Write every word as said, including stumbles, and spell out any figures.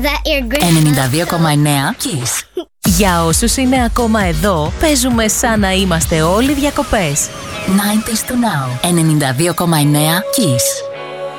that your Christmas... ενενήντα δύο κόμμα εννέα Kiss. Για όσους είναι ακόμα εδώ, παίζουμε σαν να είμαστε όλοι διακοπές. ενενήντα to now. ενενήντα δύο κόμμα εννέα Kiss.